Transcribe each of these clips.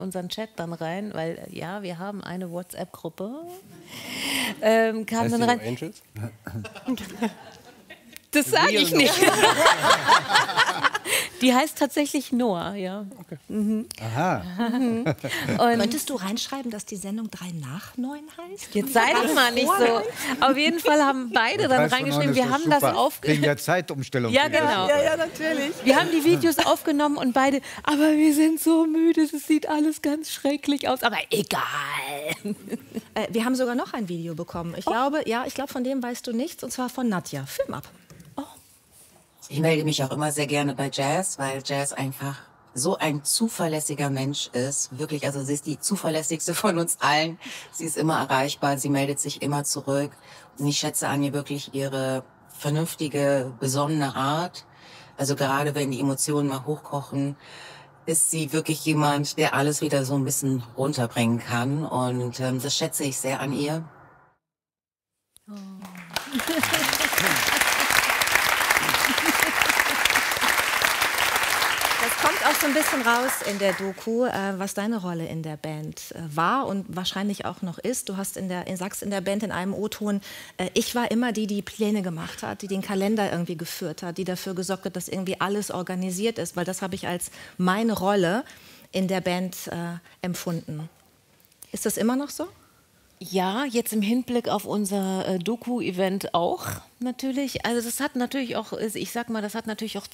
unseren Chat dann rein, weil ja, wir haben eine WhatsApp-Gruppe. Kam heißt dann die rein. No Angels? Das sage ich nicht. Die heißt tatsächlich Noah, ja. Okay. Aha. Und Könntest du reinschreiben, dass die Sendung 3 nach 9 heißt? jetzt sei doch mal nicht so. Auf jeden Fall haben beide dann reingeschrieben, wir haben das Wegen aufgenommen. der Zeitumstellung. Ja, genau. Ja, natürlich. Wir haben die Videos aufgenommen und beide, aber wir sind so müde, es sieht alles ganz schrecklich aus, aber egal. Wir haben sogar noch ein Video bekommen. Ich glaube, von dem weißt du nichts, und zwar von Nadja. Film ab. Ich melde mich auch immer sehr gerne bei Jazz, weil Jazz einfach so ein zuverlässiger Mensch ist. Wirklich, also sie ist die zuverlässigste von uns allen. Sie ist immer erreichbar, sie meldet sich immer zurück. Und ich schätze an ihr wirklich ihre vernünftige, besonnene Art. Also gerade wenn die Emotionen mal hochkochen, ist sie wirklich jemand, der alles wieder so ein bisschen runterbringen kann. Und das schätze ich sehr an ihr. Oh. Das kommt auch so ein bisschen raus in der Doku, was deine Rolle in der Band war und wahrscheinlich auch noch ist. Du hast sagst in der Band in einem O-Ton, ich war immer die Pläne gemacht hat, die den Kalender irgendwie geführt hat, die dafür gesorgt hat, dass irgendwie alles organisiert ist, weil das habe ich als meine Rolle in der Band empfunden. Ist das immer noch so? Ja, jetzt im Hinblick auf unser Doku-Event auch natürlich. Also das hat natürlich auch, ich sag mal, das hat natürlich auch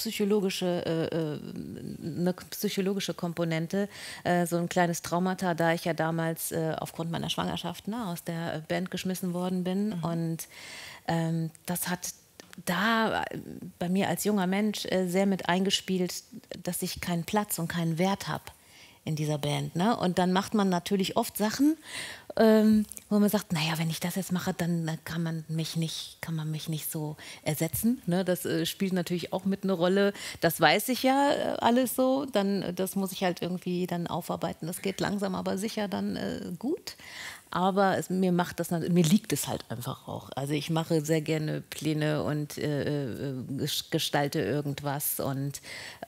eine psychologische Komponente. So ein kleines Traumata, da ich ja damals aufgrund meiner Schwangerschaft aus der Band geschmissen worden bin. Und das hat da bei mir als junger Mensch sehr mit eingespielt, dass ich keinen Platz und keinen Wert habe in dieser Band. Ne? Und dann macht man natürlich oft Sachen, wo man sagt, naja, wenn ich das jetzt mache, dann kann man mich nicht so ersetzen. Ne? Das spielt natürlich auch mit eine Rolle. Das weiß ich ja alles so. Das muss ich halt irgendwie dann aufarbeiten. Das geht langsam, aber sicher dann gut. Aber mir liegt es halt einfach auch. Also ich mache sehr gerne Pläne und gestalte irgendwas und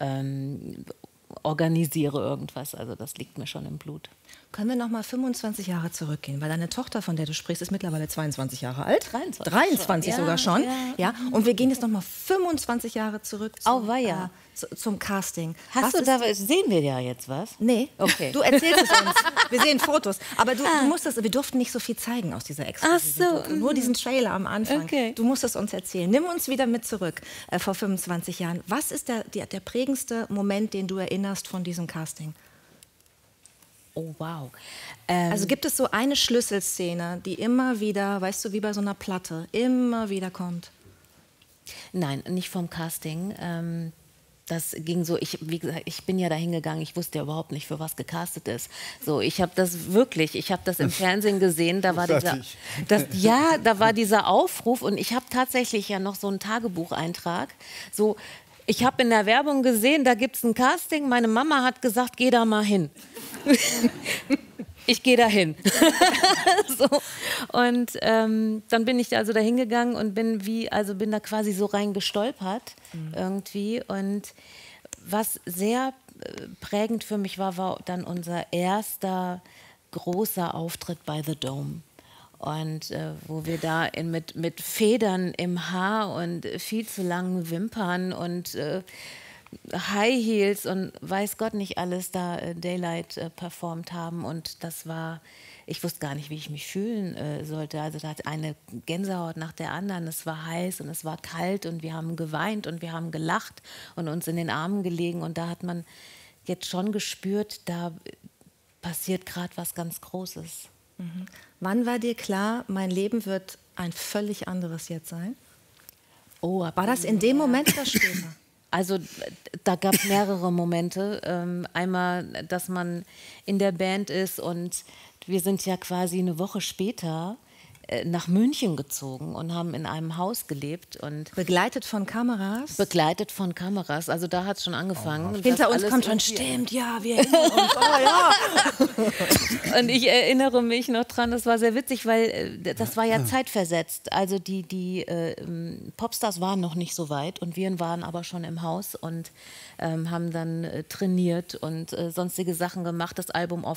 organisiere irgendwas. Also das liegt mir schon im Blut. Können wir noch mal 25 Jahre zurückgehen? Weil deine Tochter, von der du sprichst, ist mittlerweile 22 Jahre alt. 23 sogar schon. Ja. Und wir gehen jetzt noch mal 25 Jahre zurück zum Casting. Sehen wir ja jetzt was? Nee, okay. Du erzählst es uns. Wir sehen Fotos. Aber wir durften nicht so viel zeigen aus dieser exklusiven Doku. Nur diesen Trailer am Anfang. Okay. Du musst es uns erzählen. Nimm uns wieder mit zurück vor 25 Jahren. Was ist der prägendste Moment, den du erinnerst von diesem Casting? Oh, wow. Also gibt es so eine Schlüsselszene, die immer wieder, weißt du, wie bei so einer Platte, immer wieder kommt? Nein, nicht vom Casting. Das ging so, wie gesagt, ich bin ja da hingegangen, ich wusste ja überhaupt nicht, für was gecastet ist. So, ich habe das im Fernsehen gesehen, da war dieser Aufruf und ich habe tatsächlich ja noch so einen Tagebucheintrag, so, ich habe in der Werbung gesehen, da gibt es ein Casting, meine Mama hat gesagt, geh da mal hin. Ich gehe da hin. So. Und dann bin ich also da hingegangen und bin da quasi so reingestolpert irgendwie. Und was sehr prägend für mich war dann unser erster großer Auftritt bei The Dome. Und wo wir da mit Federn im Haar und viel zu langen Wimpern und High Heels und weiß Gott nicht alles da Daylight performt haben. Und das war, ich wusste gar nicht, wie ich mich fühlen sollte. Also da hat eine Gänsehaut nach der anderen. Es war heiß und es war kalt und wir haben geweint und wir haben gelacht und uns in den Armen gelegen. Und da hat man jetzt schon gespürt, da passiert gerade was ganz Großes. Mhm. Wann war dir klar, mein Leben wird ein völlig anderes jetzt sein? Oh, war das in dem Moment oder später? Also da gab es mehrere Momente. Einmal, dass man in der Band ist und wir sind ja quasi eine Woche später nach München gezogen und haben in einem Haus gelebt. Und begleitet von Kameras? Begleitet von Kameras, also da hat es schon angefangen. Oh, hinter uns kommt schon, stimmt, ja, wir erinnern uns, oh ja. Und ich erinnere mich noch dran, das war sehr witzig, weil das war ja zeitversetzt. Also die Popstars waren noch nicht so weit und wir waren aber schon im Haus und haben dann trainiert und sonstige Sachen gemacht, das Album